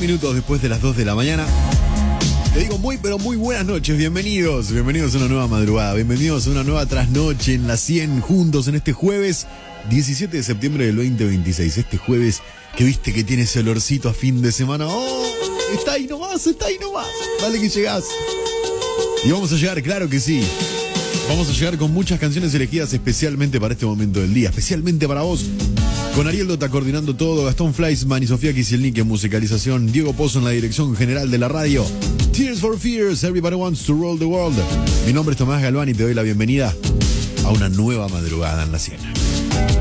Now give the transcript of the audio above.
minutos después de las 2 de la mañana. Te digo muy, pero muy buenas noches. Bienvenidos a una nueva madrugada. Bienvenidos a una nueva trasnoche en la 100 juntos en este jueves 17 de septiembre del 2026. Este jueves que viste que tiene ese olorcito a fin de semana. ¡Oh! Está ahí nomás. Dale que llegás. Y vamos a llegar, claro que sí. Vamos a llegar con muchas canciones elegidas especialmente para este momento del día. Especialmente para vos. Con Ariel Dota coordinando todo, Gastón Fleischmann y Sofía Kisielnik en musicalización, Diego Pozo en la dirección general de la radio. Tears for Fears, Everybody Wants to Roll the World. Mi nombre es Tomás Galván y te doy la bienvenida a una nueva madrugada en la 100.